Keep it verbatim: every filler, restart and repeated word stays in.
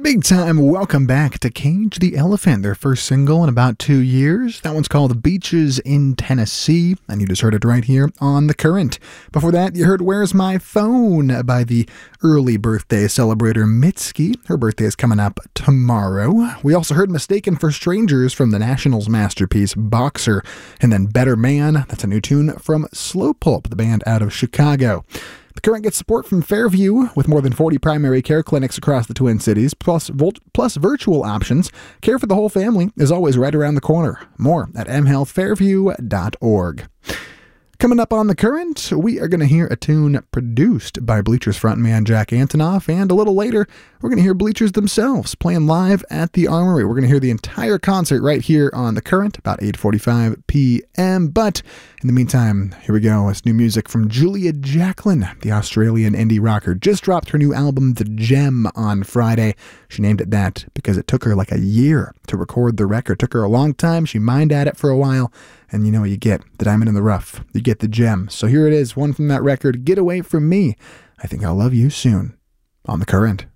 Big time welcome back to Cage the Elephant, their first single in about two years. That one's called Beaches in Tennessee, and you just heard it right here on The Current. Before that, you heard Where's My Phone by the early birthday celebrator Mitski. Her birthday is coming up tomorrow. We also heard Mistaken for Strangers from the Nationals' masterpiece Boxer, and then Better Man, that's a new tune from Slow Pulp, the band out of Chicago. The Current gets support from Fairview, with more than forty primary care clinics across the Twin Cities, plus, vol- plus virtual options. Care for the whole family is always right around the corner. More at m health fairview dot org. Coming up on The Current, we are going to hear a tune produced by Bleachers frontman Jack Antonoff, and a little later, we're going to hear Bleachers themselves playing live at the Armory. We're going to hear the entire concert right here on The Current, about eight forty-five p.m., but in the meantime, here we go. It's new music from Julia Jacklin, the Australian indie rocker. Just dropped her new album, The Gem, on Friday. She named it that because it took her like a year to record the record. It took her a long time. She mined at it for a while. And you know what you get, the diamond in the rough. You get the gem. So here it is, one from that record, Get Away From Me. I Think I'll Love You Soon, on The Current.